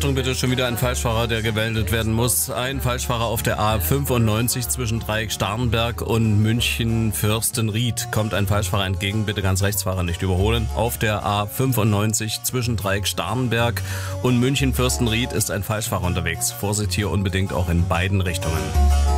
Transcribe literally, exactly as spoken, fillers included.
Achtung bitte, schon wieder ein Falschfahrer, der gemeldet werden muss. Ein Falschfahrer auf der A fünfundneunzig zwischen Dreieck Starnberg und München Fürstenried. Kommt ein Falschfahrer entgegen, bitte ganz Rechtsfahrer nicht überholen. Auf der A fünfundneunzig zwischen Dreieck Starnberg und München Fürstenried ist ein Falschfahrer unterwegs. Vorsicht hier unbedingt auch in beiden Richtungen.